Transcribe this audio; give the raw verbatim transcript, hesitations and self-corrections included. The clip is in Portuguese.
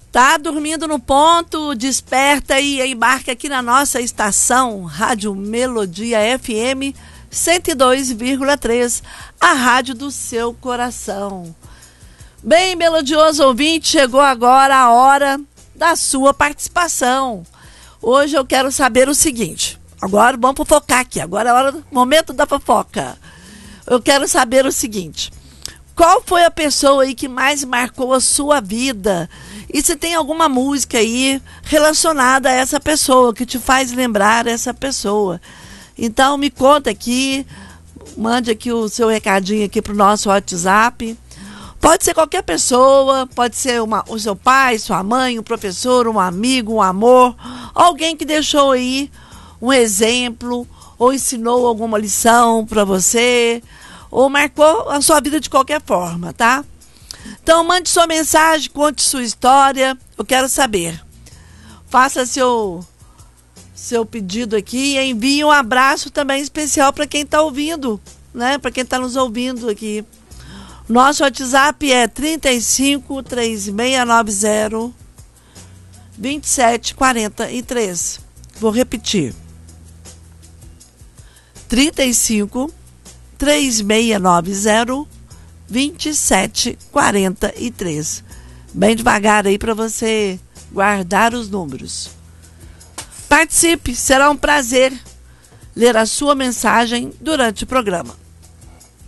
Tá dormindo no ponto? Desperta e embarca aqui na nossa estação Rádio Melodia F M cento e dois vírgula três, a rádio do seu coração. Bem, melodioso ouvinte, chegou agora a hora da sua participação. Hoje eu quero saber o seguinte, agora vamos fofocar aqui, agora é a hora do momento da fofoca. Eu quero saber o seguinte, qual foi a pessoa aí que mais marcou a sua vida? E se tem alguma música aí relacionada a essa pessoa, que te faz lembrar essa pessoa. Então me conta aqui, mande aqui o seu recadinho aqui pro nosso WhatsApp. Pode ser qualquer pessoa, pode ser uma, o seu pai, sua mãe, um professor, um amigo, um amor, alguém que deixou aí um exemplo, ou ensinou alguma lição para você, ou marcou a sua vida de qualquer forma, tá? Então mande sua mensagem, conte sua história, eu quero saber. Faça seu, seu pedido aqui e envie um abraço também especial para quem está ouvindo, né? Para quem está nos ouvindo aqui. Nosso WhatsApp é trinta e cinco, três seis nove zero, vinte e sete quarenta e três. Vou repetir. trinta e cinco, três seis nove zero, vinte e sete quarenta e três. Bem devagar aí para você guardar os números. Participe, será um prazer ler a sua mensagem durante o programa.